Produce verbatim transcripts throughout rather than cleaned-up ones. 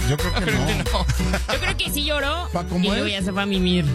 Yo creo que Creo no. que no. Yo creo que sí lloró. Pa' cómo y luego es. ya se va a mimir.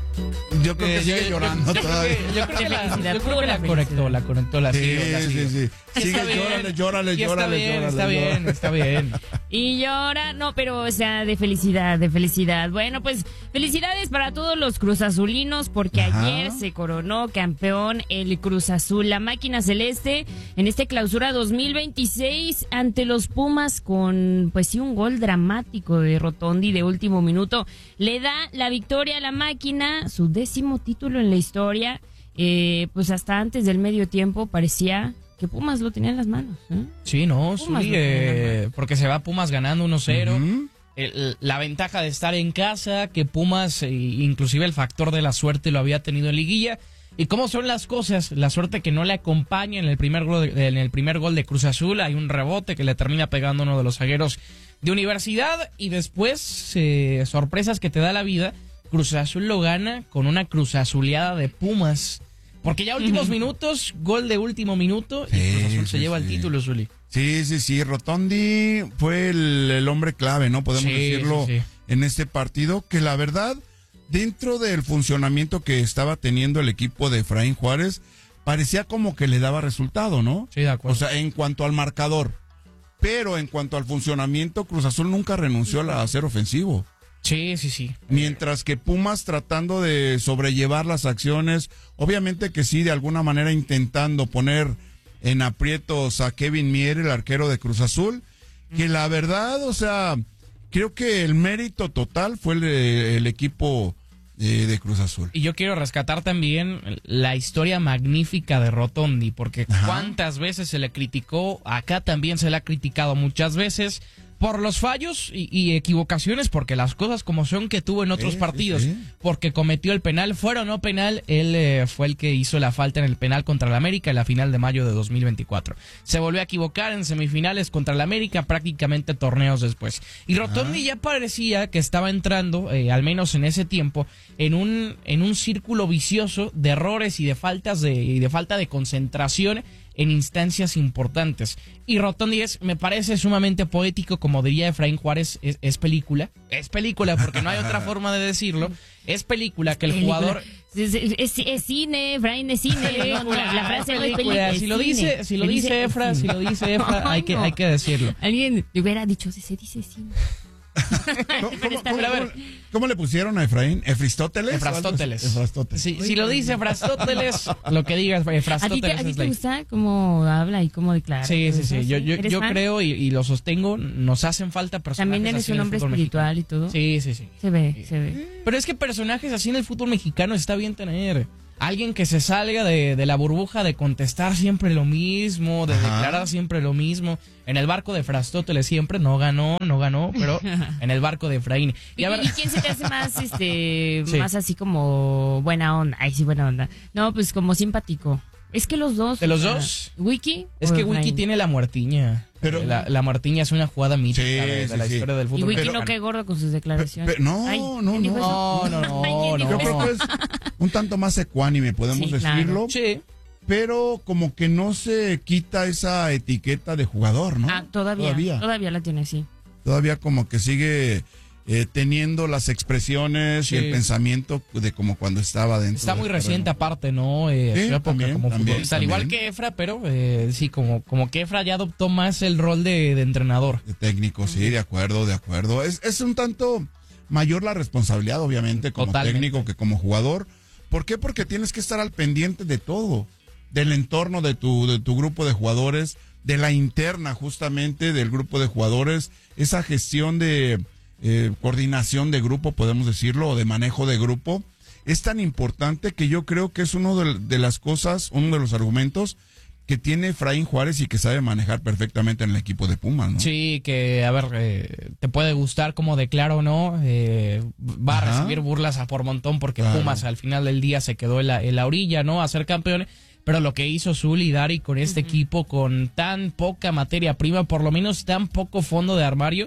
Yo creo que Eh, sigue yo- llorando yo creo todavía. que- Yo creo que la, Felicidad, yo creo que pura la felicidad. conectó, la conectó, la Sí, siguió, la sí, siguió. sí. Sí, Sigue, está bien. llórale, llórale, Sí, está llórale, bien, llórale. está bien, llórale. está bien. Y llora, no, pero o sea, de felicidad, de felicidad. Bueno, pues felicidades para todos los Cruz Azulinos porque Ajá. ayer se coronó campeón el Cruz Azul, la máquina celeste, en este clausura dos mil veintiséis ante los Pumas con, pues sí, un gol dramático de Rotondi de último minuto. Le da la victoria a la máquina, su décimo título en la historia. Eh, pues hasta antes del medio tiempo parecía que Pumas lo tenía en las manos, ¿eh? Sí, no, Pumas Zuli, lo tiene eh, porque se va Pumas ganando uno cero. Ujú. El- la ventaja de estar en casa, que Pumas, eh, inclusive el factor de la suerte lo había tenido en liguilla. ¿Y cómo son las cosas? La suerte que no le acompaña en el primer gol de, en el primer gol de Cruz Azul. Hay un rebote que le termina pegando uno de los zagueros de Universidad. Y después, eh, sorpresas que te da la vida, Cruz Azul lo gana con una Cruz Azuleada de Pumas. Porque ya últimos minutos, gol de último minuto, y Sí, Cruz Azul se sí, lleva sí. el título, Zuli. Sí, sí, sí. Rotondi fue el, el hombre clave, ¿no? Podemos Sí, decirlo sí, sí. en este partido, que la verdad, dentro del funcionamiento que estaba teniendo el equipo de Efraín Juárez, parecía como que le daba resultado, ¿no? Sí, de acuerdo. O sea, en cuanto al marcador. Pero en cuanto al funcionamiento, Cruz Azul nunca renunció a ser ofensivo. Sí, sí, sí. Mientras que Pumas tratando de sobrellevar las acciones, obviamente que sí, de alguna manera intentando poner en aprietos a Kevin Mier, el arquero de Cruz Azul, que la verdad, o sea, creo que el mérito total fue el, el equipo eh, de Cruz Azul. Y yo quiero rescatar también la historia magnífica de Rotondi, porque Ajá. cuántas veces se le criticó, acá también se le ha criticado muchas veces por los fallos y, y equivocaciones, porque las cosas como son que tuvo en otros Sí, partidos, sí. porque cometió el penal, fuera o no penal, él eh, fue el que hizo la falta en el penal contra el América en la final de mayo de dos mil veinticuatro. Se volvió a equivocar en semifinales contra el América prácticamente torneos después. Y Rotondi ya parecía que estaba entrando, eh, al menos en ese tiempo, en un, en un círculo vicioso de errores y de faltas de, y de falta de concentración en instancias importantes. Y Rotondi es, me parece sumamente poético, como diría Efraín Juárez, es, es película. Es película, porque no hay otra forma de decirlo. Es película que el jugador... Es, es- es- es cine, Efraín, es cine. No, no, la frase no es película, es Si lo cine. dice, si lo Se dice Efra, es si cine. lo dice Efra, hay que, No. hay que decirlo. Alguien le hubiera dicho, se dice cine. ¿Cómo, Pero cómo- está cómo- bien. cómo- cómo le pusieron a Efraín? ¿Efristóteles? Efrastóteles. Efrastóteles. Si, si lo dice Efrastóteles, lo que digas, ¿A ti te, Efrastóteles a ti es te la... gusta cómo habla y cómo declara? Sí, sí, sí. Yo, yo, ¿Eres yo fan? creo y, y lo sostengo, nos hacen falta personajes También eres así en un el hombre fútbol espiritual mexicano. y todo. Sí, sí, sí. Se ve, se ve. Pero es que personajes así en el fútbol mexicano está bien tener. Alguien que se salga de, de la burbuja de contestar siempre lo mismo, de Ajá. declarar siempre lo mismo. En el barco de Frastóteles siempre no ganó, no ganó, pero en el barco de Efraín. ¿Y, Y a ver, y quién se te hace más, este, Sí. más así como buena onda? Ay, sí, buena onda. No, pues como simpático. Es que los dos. ¿De los o sea, dos? ¿Wiki? es o que Efraín? Wiki tiene la muertiña. Pero- la, la muertiña es una jugada mítica Sí, de, de sí, la sí. historia del Y fútbol Wiki mexicano. no cae gordo con sus declaraciones. Pe- pe- no, Ay, no, ¿quién dijo no. eso? No, no, Ay, ¿quién no, dijo Yo no. creo eso? que es un tanto más ecuánime, podemos Sí, claro. decirlo. Sí. Pero como que no se quita esa etiqueta de jugador, ¿no? Ah, todavía, Todavía. todavía la tiene, sí. Todavía como que sigue eh, teniendo las expresiones Sí. y el pensamiento de como cuando estaba dentro. Está del muy terreno. reciente aparte, ¿no? Eh, Sí, su época también, como también, futbolista, al igual también. que Efra, pero eh, sí, como, como que Efra ya adoptó más el rol de, de entrenador. De técnico, sí, de acuerdo, de acuerdo. Es, es un tanto mayor la responsabilidad, obviamente, como Totalmente. técnico que como jugador. ¿Por qué? Porque tienes que estar al pendiente de todo, del entorno de tu, de tu grupo de jugadores, de la interna justamente del grupo de jugadores, esa gestión de eh, coordinación de grupo, podemos decirlo, o de manejo de grupo, es tan importante que yo creo que es uno de, de las cosas, uno de los argumentos que tiene Efraín Juárez y que sabe manejar perfectamente en el equipo de Pumas, ¿no? Sí, que a ver, eh, te puede gustar como declara o no, eh, va Ajá. a recibir burlas a por montón porque Claro. Pumas al final del día se quedó en la, en la orilla, ¿no? A ser campeón. Pero lo que hizo Zul y Dari con este equipo, con tan poca materia prima, por lo menos tan poco fondo de armario,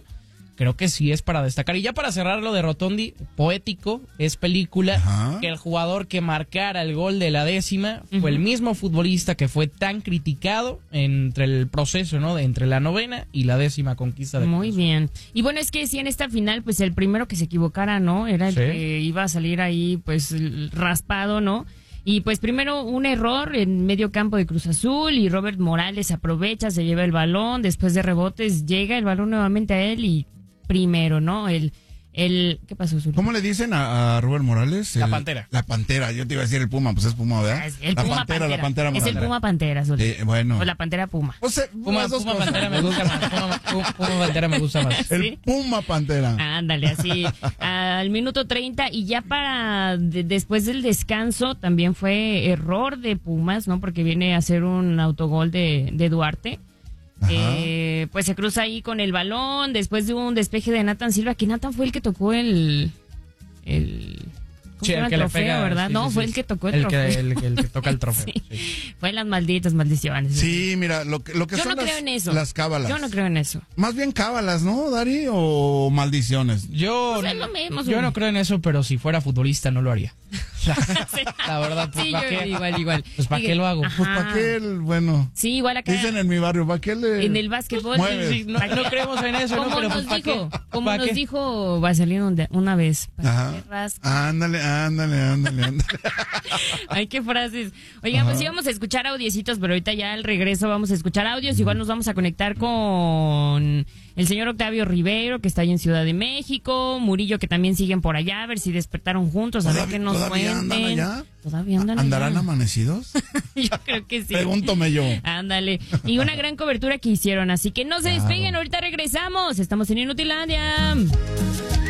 creo que sí es para destacar. Y ya para cerrar lo de Rotondi, poético, es película, Ajá. que el jugador que marcara el gol de la décima fue uh-huh. el mismo futbolista que fue tan criticado entre el proceso, ¿no? De entre la novena y la décima conquista de Muy Cruz. bien. Y bueno, es que sí, en esta final, pues el primero que se equivocara, ¿no? Era el Sí. que iba a salir ahí, pues raspado, ¿no? Y pues primero un error en medio campo de Cruz Azul y Robert Morales aprovecha, se lleva el balón, después de rebotes llega el balón nuevamente a él y primero, ¿no? El, el ¿qué pasó, Zul? ¿Cómo le dicen a, a Rubén Morales? La El- Pantera. La Pantera, yo te iba a decir el Puma, pues es Puma, ¿verdad? Es el la Puma pantera, Pantera. la Pantera Es el Morales. Puma Pantera, Zul. Eh, bueno. O la Pantera Puma. O sea, Puma, las dos Puma cosas. Pantera me gusta más. Puma, Puma- Puma Pantera me gusta más. El ¿Sí? Puma Pantera. Ándale, así, al minuto treinta y ya para de- después del descanso también fue error de Pumas, ¿no? Porque viene a hacer un autogol de, de Duarte. Ajá. Eh, pues se cruza ahí con el balón después de un despeje de Nathan Silva, que Nathan fue el que tocó el... el ¿cómo Sí, se llama? el que El le trofeo, pega, ¿verdad? sí, no, sí, fue sí. el que tocó el, el trofeo. que, el, que- el que toca el trofeo. Sí. Sí. Fue las malditas maldiciones. Sí, mira, lo que, lo que Yo son no las, creo en eso. las cábalas. Yo no creo en eso. Más bien cábalas, ¿no, Dari? ¿O maldiciones? Yo, Pues es lo mismo, yo Zul. no creo en eso, pero si fuera futbolista no lo haría. La, la verdad, pues Sí, ¿para yo qué? igual, igual. Pues ¿para Diga- qué lo hago? Ajá. Pues ¿para qué el, bueno? Sí, igual acá. Dicen en mi barrio, ¿para qué le...? En el básquetbol, Mueves. sí, Sí, no, no creemos en eso, ¿no? como Pero nos pues ¿para dijo, qué? como ¿Para nos qué? dijo Vaselino de- una vez. ¿para Ajá. qué rasca? Ándale, ándale, ándale, ándale. Ay, qué frases. Oigan, pues íbamos a escuchar audiecitos, pero ahorita ya al regreso vamos a escuchar audios. Igual nos vamos a conectar con el señor Octavio Rivero, que está ahí en Ciudad de México, Murillo, que también siguen por allá, a ver si despertaron juntos, a ver ¿Todavía- qué nos todavía cuenten. andan allá? Todavía andan ¿Andarán allá. amanecidos? Yo creo que sí. Pregúntome yo. Ándale. Y una gran cobertura que hicieron, así que no se despeguen, ahorita regresamos. Estamos en Inutilandia.